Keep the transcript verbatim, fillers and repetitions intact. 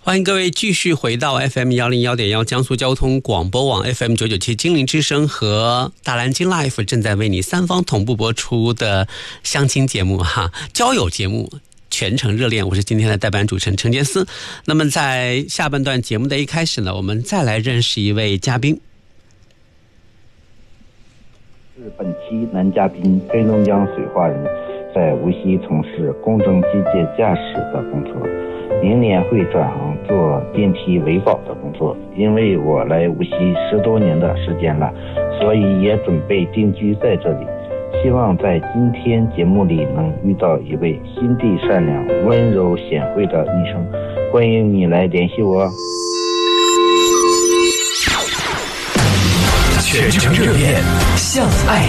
欢迎各位继续回到 F M 一零一点一 江苏交通广播网 F M 九九七精灵之声和大蓝鲸 Life 正在为你三方同步播出的相亲节目哈，交友节目全程热恋，我是今天的代班主持人陈杰斯。那么在下半段节目的一开始呢，我们再来认识一位嘉宾。 是本期男嘉宾，黑龙江绥化人，在无锡从事公证机械驾驶的工作，明年会转行做电梯维保的工作。因为我来无锡十多年的时间了，所以也准备定居在这里。希望在今天节目里能遇到一位心地善良、温柔贤惠的女生，欢迎你来联系我。 全程热恋，向爱